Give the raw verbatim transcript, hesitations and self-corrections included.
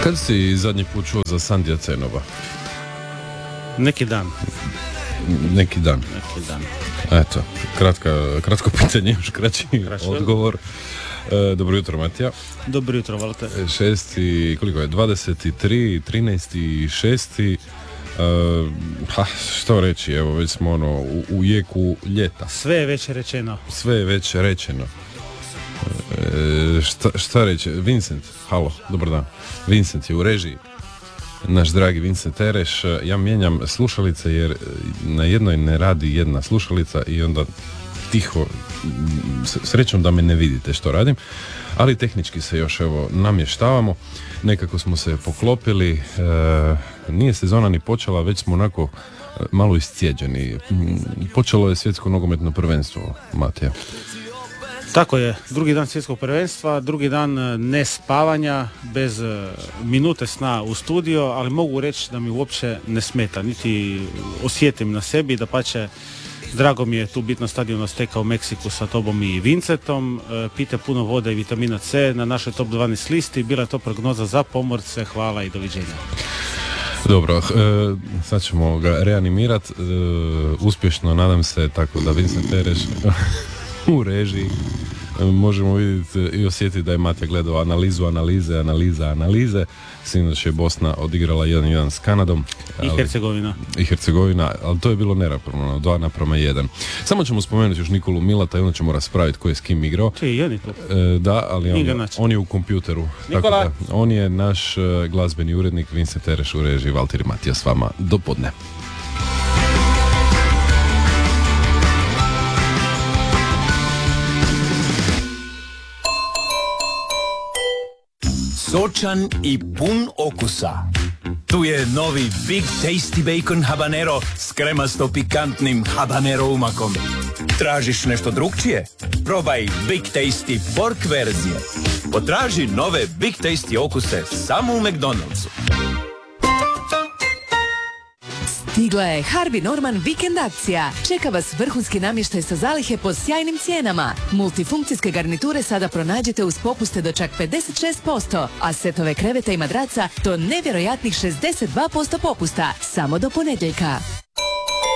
Kad si zadnji put čuo za Sandija Cenova? Neki dan. Neki dan. Neki dan. Eto, kratka, kratko pitanje, još kraći Kraći odgovor. E, dobro jutro, Matija. Dobro jutro, Valter. Šesti, koliko je, dvadeset tri, trinaest šest. E, ha, što reći, evo, već smo ono, u, u jeku ljeta. Sve je već rečeno. Sve je već rečeno. E, šta, šta reći? Vincent, halo, dobar dan. Vincent je u režiji. Naš dragi Vincent Tereš. Ja mijenjam slušalice jer na jednoj ne radi jedna slušalica i onda tiho, srećom da me ne vidite što radim, ali tehnički se još evo namještavamo, nekako smo se poklopili, e, nije sezona ni počela, već smo onako malo iscijeđeni. Počelo je svjetsko nogometno prvenstvo, Matija. Tako je, drugi dan svjetskog prvenstva, drugi dan ne spavanja, bez minute sna u studio, ali mogu reći da mi uopće ne smeta, niti osjetim na sebi, dapače, drago mi je tu biti na stadionu Azteka u Meksiku sa tobom i Vincentom, pijte puno vode i vitamina C na našoj top dvanaest listi, bila je to prognoza za pomorce, hvala i doviđenja. Dobro, e, sad ćemo ga reanimirati, e, uspješno nadam se, tako da Vincent Tereš u režiji možemo vidjeti i osjetiti da je Matija gledao analizu, analize, analize, analize. Sinoć je Bosna odigrala jedan jedan s Kanadom. I ali, Hercegovina. I Hercegovina, ali to je bilo neravnopravno, dva naprama jedan. Samo ćemo spomenuti još Nikolu Milata i onda ćemo raspraviti ko je s kim igrao. Či, je tu? E, da, ali on, on je u kompjuteru. Tako da, on je naš uh, glazbeni urednik, Vincent Tereš u režiji, Valter i Matija s vama do podne. Sočan i pun okusa. Tu je novi Big Tasty Bacon Habanero s kremasto pikantnim habanero umakom. Tražiš nešto drukčije? Probaj Big Tasty pork verzije. Potraži nove Big Tasty okuse samo u McDonald'su. Stigla je Harvey Norman vikend akcija. Čeka vas vrhunski namještaj sa zalihe po sjajnim cijenama. Multifunkcijske garniture sada pronađete uz popuste do čak pedeset šest posto, a setove kreveta i madraca do nevjerojatnih šezdeset dva posto popusta. Samo do ponedjeljka.